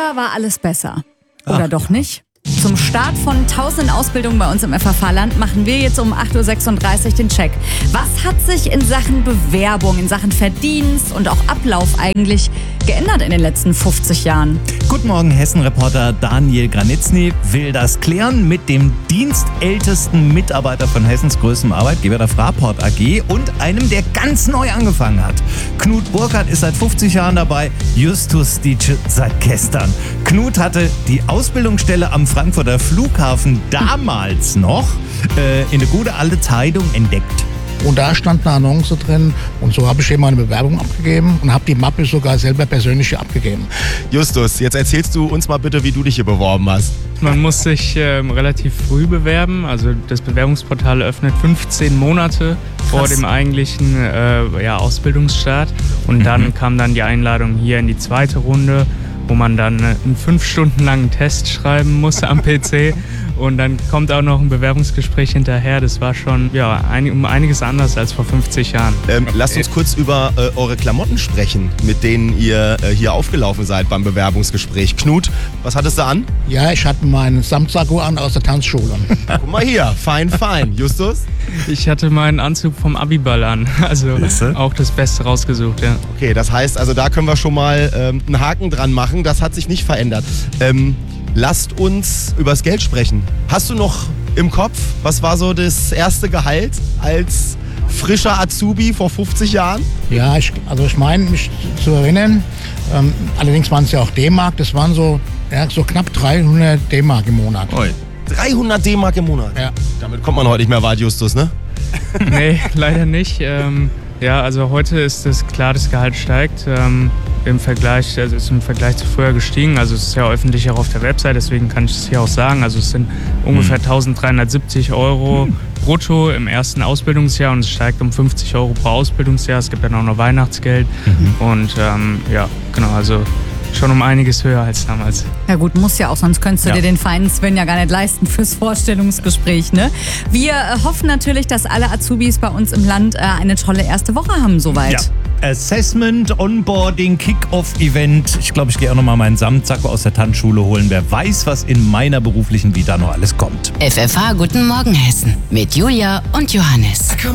Früher war alles besser. Oder doch nicht? Zum Start von tausenden Ausbildungen bei uns im FFH-Land machen wir jetzt um 8.36 Uhr den Check. Was hat sich in Sachen Bewerbung, in Sachen Verdienst und auch Ablauf eigentlich geändert in den letzten 50 Jahren? Guten Morgen, Hessen-Reporter Daniel Granitzny will das klären mit dem dienstältesten Mitarbeiter von Hessens größtem Arbeitgeber, der Fraport AG, und einem, der ganz neu angefangen hat. Knut Burkhardt ist seit 50 Jahren dabei, Justus Dietsche seit gestern. Knut hatte die Ausbildungsstelle am Frankfurter Flughafen damals noch in eine gute alte Zeitung entdeckt. Und da stand eine Annonce drin und so habe ich hier meine Bewerbung abgegeben und habe die Mappe sogar selber persönlich abgegeben. Justus, jetzt erzählst du uns mal bitte, wie du dich hier beworben hast. Man muss sich relativ früh bewerben, also das Bewerbungsportal öffnet 15 Monate vor dem eigentlichen Ausbildungsstart und dann kam dann die Einladung hier in die zweite Runde, wo man dann einen 5 Stunden langen Test schreiben muss am PC und dann kommt auch noch ein Bewerbungsgespräch hinterher. Das war schon um einiges anders als vor 50 Jahren. Lasst uns kurz über eure Klamotten sprechen, mit denen ihr hier aufgelaufen seid beim Bewerbungsgespräch. Knut, was hattest du an? Ja, ich hatte meinen Samtsacko an aus der Tanzschule. Guck mal hier, fein. Justus? Ich hatte meinen Anzug vom Abiball an, also auch das Beste rausgesucht, ja. Okay, das heißt, also da können wir schon mal einen Haken dran machen. Das hat sich nicht verändert. Lasst uns übers Geld sprechen. Hast du noch im Kopf, was war so das erste Gehalt als frischer Azubi vor 50 Jahren? Ja, ich meine mich zu erinnern, allerdings waren es ja auch D-Mark, das waren so knapp 300 D-Mark im Monat. Oi. 300 D-Mark im Monat? Ja. Damit kommt man heute nicht mehr weit, Justus, ne? Nee, leider nicht. Also heute ist es klar, das Gehalt steigt. Im Vergleich zu früher gestiegen. Also es ist ja öffentlich auch auf der Website, deswegen kann ich es hier auch sagen. Also es sind ungefähr 1.370 € brutto im ersten Ausbildungsjahr und es steigt um 50 € pro Ausbildungsjahr. Es gibt ja noch Weihnachtsgeld und also schon um einiges höher als damals. Ja gut, muss ja auch, sonst könntest du dir den feinen Sven ja gar nicht leisten fürs Vorstellungsgespräch, ne? Wir hoffen natürlich, dass alle Azubis bei uns im Land eine tolle erste Woche haben soweit. Ja. Assessment, Onboarding, Kick-Off-Event. Ich glaube, ich gehe auch nochmal meinen Samtsacko aus der Tanzschule holen. Wer weiß, was in meiner beruflichen Vita noch alles kommt. FFH Guten Morgen Hessen mit Julia und Johannes.